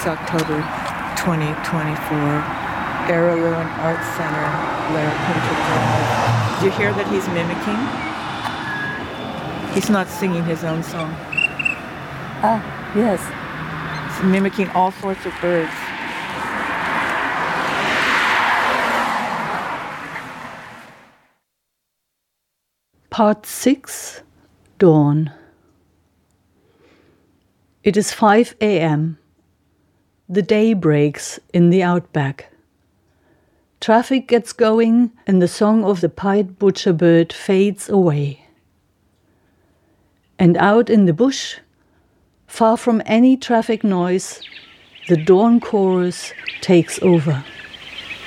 October 2024, Araluen Arts Center, Larapinta Drive. Did you hear that he's mimicking? He's not singing his own song. Ah, yes. He's mimicking all sorts of birds. Part 6, Dawn. It is 5 a.m. The day breaks in the outback. Traffic gets going and the song of the pied butcherbird fades away. And out in the bush, far from any traffic noise, the dawn chorus takes over.